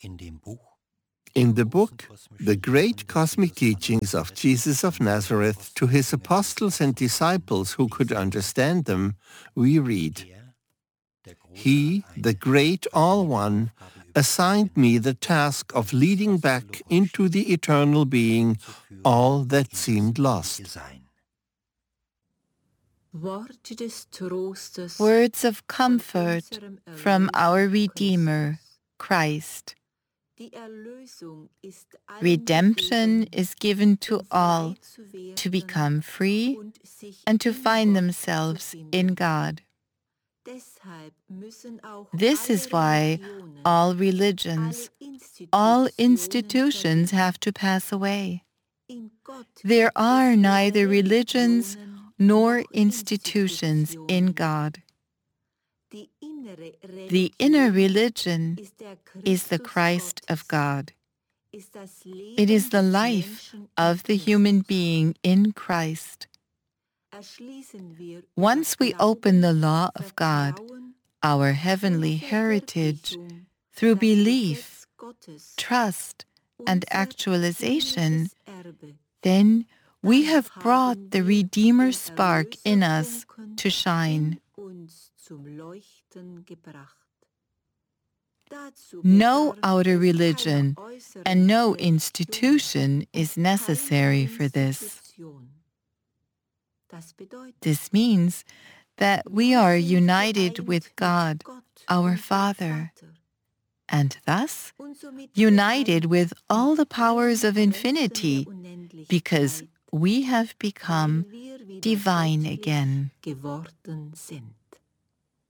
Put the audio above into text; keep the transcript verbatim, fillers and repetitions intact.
In the book, The Great Cosmic Teachings of Jesus of Nazareth to His Apostles and Disciples Who Could Understand Them, we read, He, the Great All-One, assigned me the task of leading back into the eternal being all that seemed lost. Words of comfort from our Redeemer, Christ. Redemption is given to all to become free and to find themselves in God. This is why all religions, all institutions have to pass away. There are neither religions nor institutions in God. The inner religion is the Christ of God. It is the life of the human being in Christ. Once we open the law of God, our heavenly heritage, through belief, trust, and actualization, then we have brought the Redeemer spark in us to shine. No outer religion and no institution is necessary for this. This means that we are united with God, our Father, and thus united with all the powers of infinity, because we have become divine again.